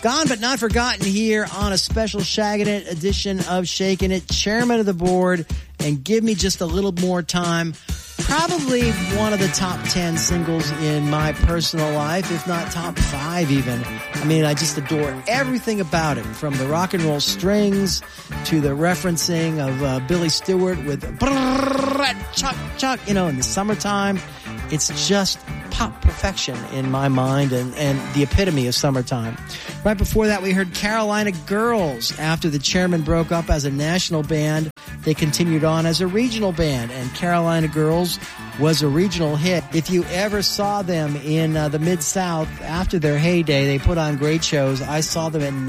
Gone but not forgotten here on a special Shaggin' It edition of Shakin' It. Chairman of the board and Give Me Just a Little More Time. Probably one of the top 10 singles in my personal life, if not top 5 even. I mean, I just adore everything about it, from the rock and roll strings to the referencing of Billy Stewart with chuck, chuck, in the summertime. It's just pop perfection in my mind and the epitome of summertime. Right before that, we heard Carolina Girls. After the Chairman broke up as a national band, they continued on as a regional band, and Carolina Girls was a regional hit. If you ever saw them in the Mid-South after their heyday, they put on great shows. I saw them in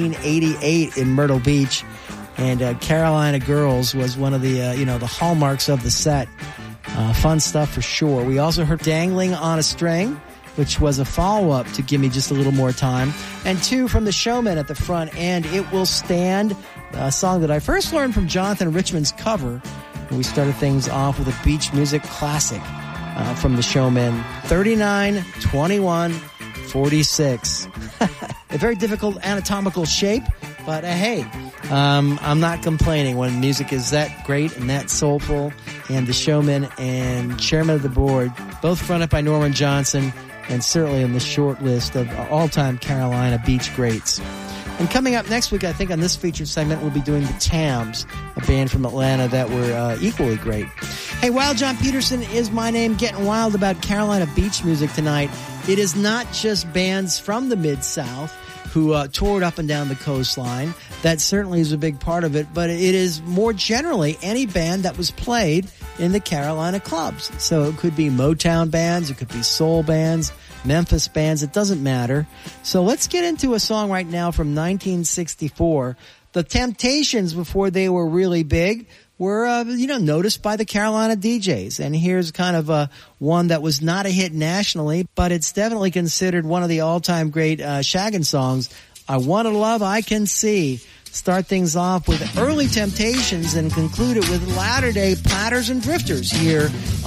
1988 in Myrtle Beach, and Carolina Girls was one of the, the hallmarks of the set. Fun stuff for sure. We also heard Dangling on a String, which was a follow-up to Give Me Just a Little More Time. And 2 from the Showmen at the front end, It Will Stand, a song that I first learned from Jonathan Richman's cover. And we started things off with a beach music classic from the Showmen, 39, 21, 46. A very difficult anatomical shape, but hey, I'm not complaining when music is that great and that soulful. And the Showmen and Chairman of the Board, both fronted by Norman Johnson, and certainly in the short list of all-time Carolina beach greats. And coming up next week, I think on this featured segment, we'll be doing the Tams, a band from Atlanta that were equally great. Hey, Wild John Peterson is my name, getting wild about Carolina beach music tonight. It is not just bands from the Mid-South who toured up and down the coastline. That certainly is a big part of it, but it is more generally any band that was played in the Carolina clubs. So it could be Motown bands, it could be soul bands, Memphis bands, it doesn't matter. So let's get into a song right now from 1964. The Temptations, before they were really big, were, noticed by the Carolina DJs. And here's kind of one that was not a hit nationally, but it's definitely considered one of the all-time great shaggin' songs. I Want a Love I Can See. Start things off with early Temptations and conclude it with latter-day Platters and Drifters here